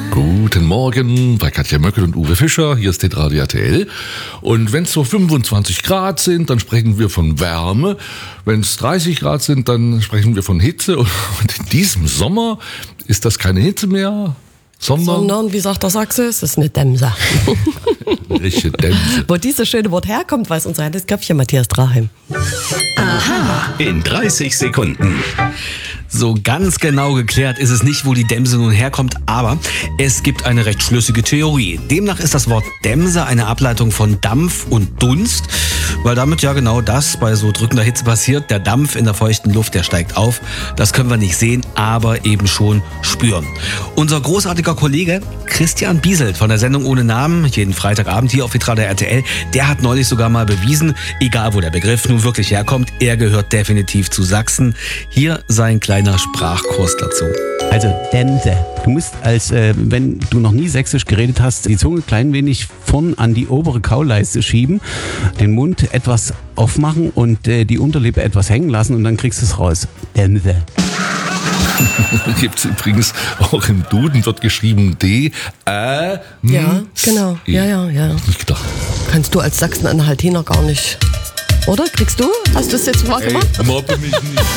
Guten Morgen bei Katja Möckel und Uwe Fischer. Hier ist Radio RTL. Und wenn es so 25 Grad sind, dann sprechen wir von Wärme. Wenn es 30 Grad sind, dann sprechen wir von Hitze. Und in diesem Sommer ist das keine Hitze mehr, sondern, wie sagt der Sachse, es ist eine Dämse. Richtige Dämse. Wo dieses schöne Wort herkommt, weiß unser altes Köpfchen Matthias Draheim. Aha. In 30 Sekunden. So ganz genau geklärt ist es nicht, wo die Dämse nun herkommt, aber es gibt eine recht schlüssige Theorie. Demnach ist das Wort Dämse eine Ableitung von Dampf und Dunst, weil damit ja genau das bei so drückender Hitze passiert. Der Dampf in der feuchten Luft, der steigt auf. Das können wir nicht sehen, aber eben schon spüren. Unser großartiger Kollege Christian Bieselt von der Sendung Ohne Namen, jeden Freitagabend hier auf Hitradio RTL, der hat neulich sogar mal bewiesen, egal wo der Begriff nun wirklich herkommt, er gehört definitiv zu Sachsen. Hier sein kleiner Sprachkurs dazu. Also Dämse. Du musst, wenn du noch nie sächsisch geredet hast, die Zunge klein wenig vorn an die obere Kauleiste schieben, den Mund etwas aufmachen und die Unterlippe etwas hängen lassen und dann kriegst du es raus. Dämse. Gibt es übrigens auch im Duden, wird geschrieben D, Ja, genau. E. Ja. Nicht gedacht. Kannst du als Sachsen-Anhaltiner gar nicht, oder? Kriegst du? Hast du es jetzt mal gemacht? Mobbe mich nicht.